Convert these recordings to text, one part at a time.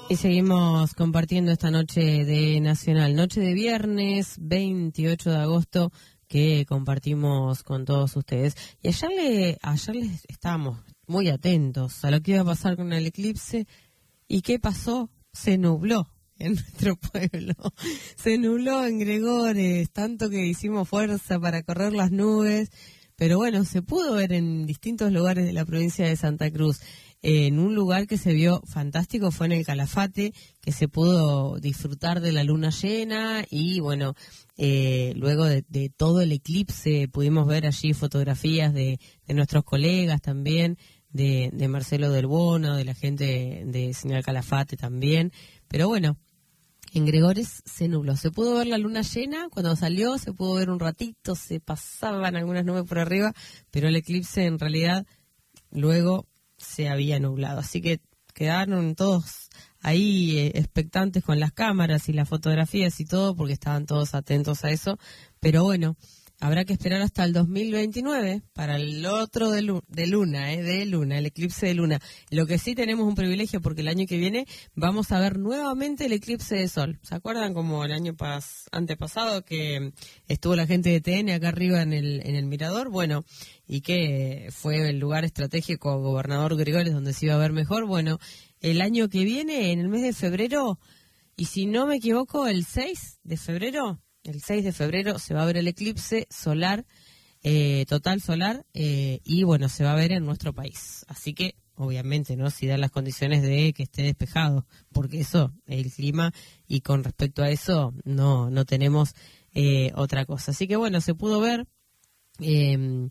Y seguimos compartiendo esta noche de Nacional, noche de viernes 28 de agosto que compartimos con todos ustedes. Y ayer les estábamos muy atentos a lo que iba a pasar con el eclipse. ¿Y qué pasó? Se nubló en nuestro pueblo. Se nubló en Gregores, tanto que hicimos fuerza para correr las nubes. Pero bueno, se pudo ver en distintos lugares de la provincia de Santa Cruz. En un lugar que se vio fantástico fue en el Calafate, que se pudo disfrutar de la luna llena y bueno, luego de todo el eclipse pudimos ver allí fotografías de nuestros colegas también, de Marcelo del Bono, de la gente de Señal Calafate también, pero bueno. En Gregores se nubló. Se pudo ver la luna llena cuando salió, se pudo ver un ratito, se pasaban algunas nubes por arriba, pero el eclipse en realidad luego se había nublado. Así que quedaron todos ahí expectantes con las cámaras y las fotografías y todo, porque estaban todos atentos a eso. Pero bueno, habrá que esperar hasta el 2029 para el otro de luna, el eclipse de luna. Lo que sí tenemos un privilegio porque el año que viene vamos a ver nuevamente el eclipse de sol. ¿Se acuerdan como el año antepasado que estuvo la gente de TN acá arriba en el mirador? Bueno, y que fue el lugar estratégico Gobernador Gregores donde se iba a ver mejor. Bueno, el año que viene, en el mes de febrero, y si no me equivoco, el 6 de febrero... El 6 de febrero se va a ver el eclipse solar, total solar, y bueno, se va a ver en nuestro país. Así que, obviamente, ¿no? Si dan las condiciones de que esté despejado, porque eso, el clima, y con respecto a eso, no tenemos otra cosa. Así que bueno, se pudo ver el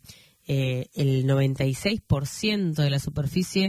96% de la superficie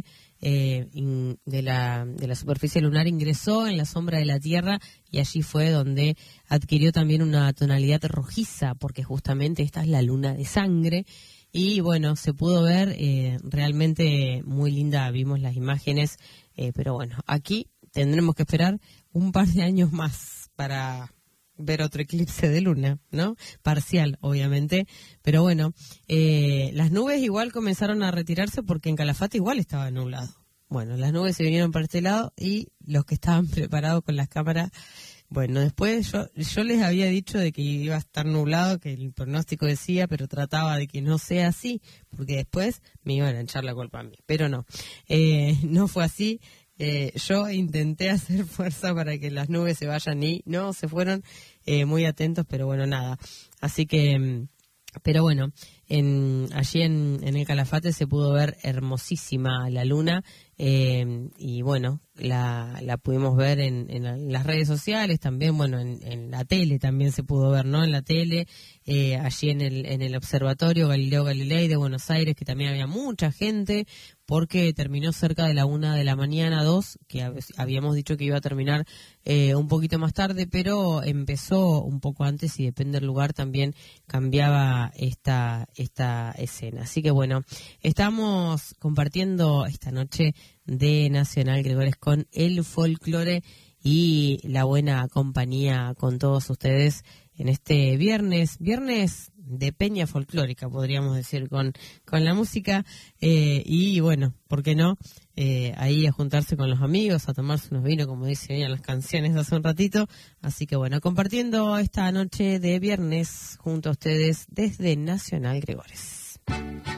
de la superficie lunar ingresó en la sombra de la Tierra y allí fue donde adquirió también una tonalidad rojiza porque justamente esta es la luna de sangre y bueno, se pudo ver realmente muy linda, vimos las imágenes, pero bueno, aquí tendremos que esperar un par de años más para ver otro eclipse de luna, ¿no? Parcial, obviamente, pero bueno, las nubes igual comenzaron a retirarse porque en Calafate igual estaba nublado. Bueno, las nubes se vinieron para este lado y los que estaban preparados con las cámaras, bueno, después yo les había dicho de que iba a estar nublado, que el pronóstico decía, pero trataba de que no sea así, porque después me iban a echar la culpa a mí, pero no fue así. Yo intenté hacer fuerza para que las nubes se vayan y no, se fueron muy atentos, pero bueno, nada. Así que, pero bueno, allí en el Calafate se pudo ver hermosísima la luna y bueno, la pudimos ver en las redes sociales, también, bueno, en la tele también se pudo ver, ¿no? En la tele, allí en el Observatorio Galileo Galilei de Buenos Aires, que también había mucha gente, porque terminó cerca de la 1 de la mañana, 2, que habíamos dicho que iba a terminar un poquito más tarde, pero empezó un poco antes y depende del lugar también cambiaba esta escena. Así que bueno, estamos compartiendo esta noche de Nacional Gregores con el folclore y la buena compañía con todos ustedes en este viernes de peña folclórica, podríamos decir, con la música y bueno, ¿por qué no? Ahí a juntarse con los amigos, a tomarse unos vinos, como dicen las canciones de hace un ratito. Así que bueno, compartiendo esta noche de viernes junto a ustedes desde Nacional Gregores.